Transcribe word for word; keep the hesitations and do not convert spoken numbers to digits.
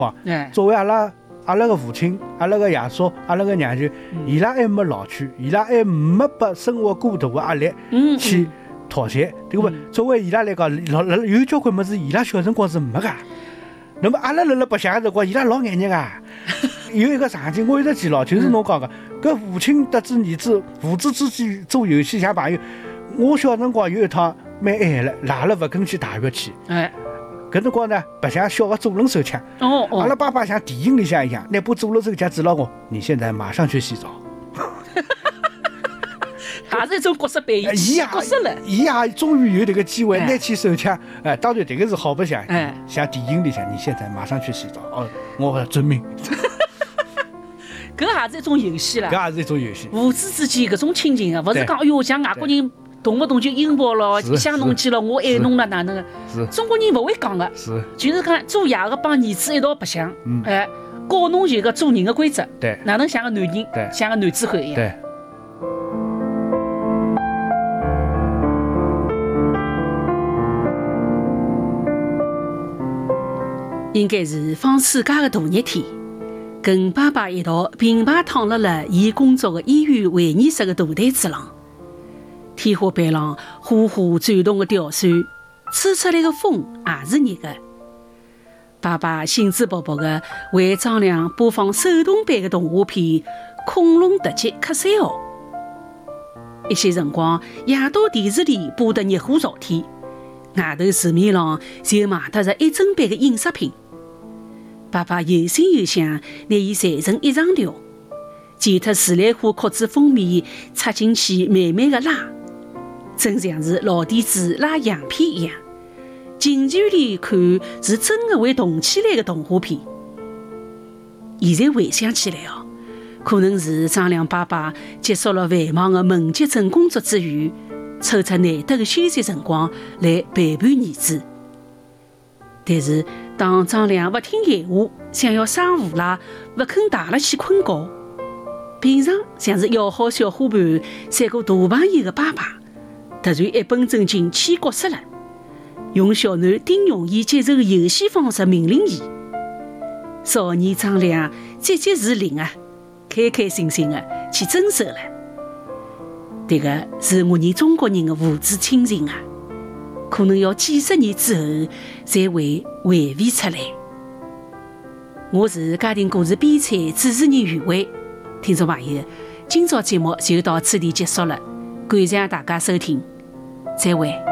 作为阿拉阿拉个父亲、阿拉个爷叔、阿拉个娘舅，伊拉还没老去，伊拉还没把生活过大的压力去妥协，对不？作为伊拉来讲，老有交关么子，伊拉小辰光是没个。那么阿拉辣辣白相个辰光，伊拉老眼热啊。有一个场景我一直记牢，就是侬讲个，搿父亲得知儿子，父子之间做游戏像朋友。我小辰光有一趟蛮晚了，拉了勿跟去大学去。哎。搿辰光呢，白相小个左轮手枪。哦哦。阿拉爸爸像电影里向一样，拿把左轮手枪指牢我，你现在马上去洗澡。 也是一种角色扮演，角色了。 伊也终于有这个机会拿起手枪，哎，当然这个是好白相，哎，像电影里向，你现在马上去洗澡。哦，我要遵命。 搿也是一种游戏了。 搿也是一种游戏。 父子之间搿种亲情啊，勿是讲哎哟，像外国人。动不动就拥抱了，想侬去了，我爱侬了，哪能个？是中国人勿会讲个，是就是讲做爷个帮儿子一道白相，嗯、哎，教侬就个做人的规则，对，哪能像个男人，对，像个男子汉一样。对。应该是放暑假的大热天，跟爸爸一道并排躺辣辣伊工作的医院会议室的大台子上。天花板上呼呼转动的吊扇，吹出来的风也是热的。爸爸兴致勃勃地为张亮播放手动版的动画片《恐龙特辑克赛号》。一些辰光，夜到电视里播得热火朝天，外头市面上就卖得着一整版的影视品。爸爸有心有想，拿伊裁成一长条，剪脱自然花壳子封面，插进去慢慢的拉。真像是老底子拉洋片一样，近距离看是真的会动起来的动画片。现在回想起来哦，可能是张亮爸爸结束了繁忙的门急诊工作之余，抽出难得的休息辰光来陪伴儿子。但是当张亮不听闲话，想要生无赖，不肯带了去困觉，平常像是要好小伙伴、三个大朋友的爸爸，突然一本正经起角色了，用小囡丁容易接受的游戏方式命令伊。少年张亮节节是灵啊，开开心心的去遵守了。这个是我们中国人的父子亲情啊，可能要几十年之后才会回味出来。我是家庭故事编采主持人余伟，听众朋友，今朝节目就到此地结束了，感谢大家收听。再会。